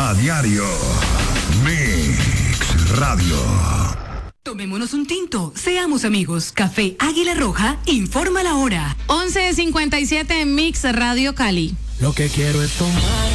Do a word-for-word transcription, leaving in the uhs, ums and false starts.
A diario. Mix Radio. Tomémonos un tinto, seamos amigos. Café Águila Roja informa la hora. once cincuenta y siete en Mix Radio Cali. Lo que quiero es tomar